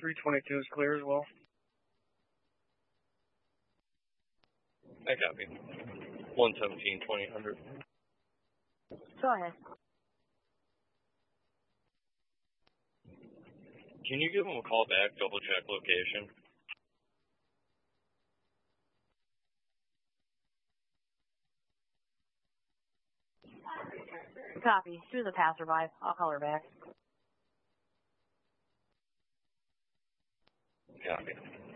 322 is clear as well. I copy. 117, 2000. Go ahead. Can you give him a call back, double check location? Copy. She was a passerby. I'll call her back. Copy.